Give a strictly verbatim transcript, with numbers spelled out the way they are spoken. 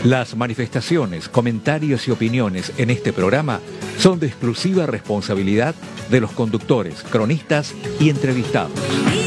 Las manifestaciones, comentarios y opiniones en este programa son de exclusiva responsabilidad de los conductores, cronistas y entrevistados.